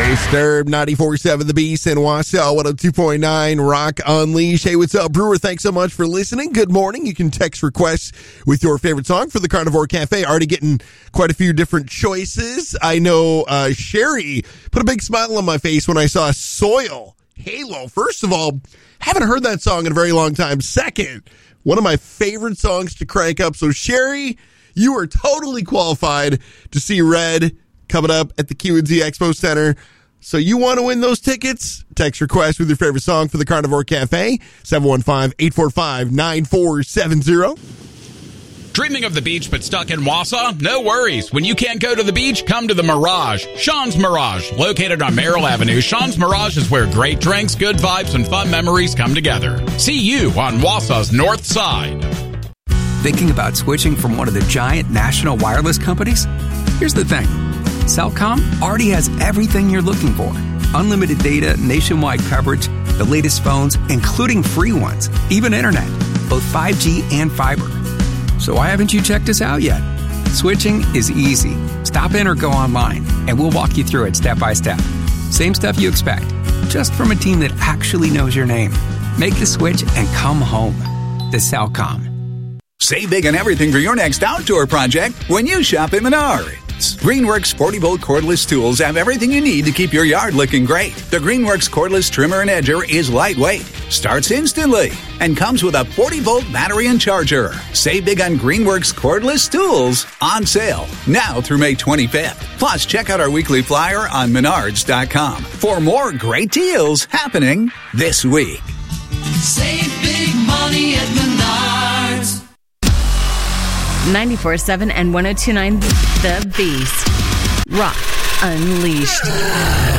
Disturbed 94.7 The Beast and Wausau 102.9 Rock Unleashed. Hey, what's up, Brewer? Thanks so much for listening. Good morning. You can text requests with your favorite song for the Carnivore Cafe. Already getting quite a few different choices. I know Sherry put a big smile on my face when I saw Soil Halo. First of all, haven't heard that song in a very long time. Second, one of my favorite songs to crank up. So, Sherry, you are totally qualified to see Red coming up at the Q&Z Expo Center. So you want to win those tickets? Text request with your favorite song for the Carnivore Cafe, 715-845-9470. Dreaming of the beach but stuck in Wausau? No worries. When you can't go to the beach, come to the Mirage. Sean's Mirage. Located on Merrill Avenue, Sean's Mirage is where great drinks, good vibes, and fun memories come together. See you on Wausau's North Side. Thinking about switching from one of the giant national wireless companies? Here's the thing. Cellcom already has everything you're looking for. Unlimited data, nationwide coverage, the latest phones, including free ones, even internet, both 5G and fiber. So why haven't you checked us out yet? Switching is easy. Stop in or go online, and we'll walk you through it step by step. Same stuff you expect, just from a team that actually knows your name. Make the switch and come home. To Cellcom. Save big on everything for your next outdoor project when you shop at Menards. Greenworks 40-volt cordless tools have everything you need to keep your yard looking great. The Greenworks cordless trimmer and edger is lightweight, starts instantly, and comes with a 40-volt battery and charger. Save big on Greenworks cordless tools on sale now through May 25th. Plus, check out our weekly flyer on Menards.com for more great deals happening this week. Save big money at Menards. 94.7 and 102.9 The Beast. Rock Unleashed.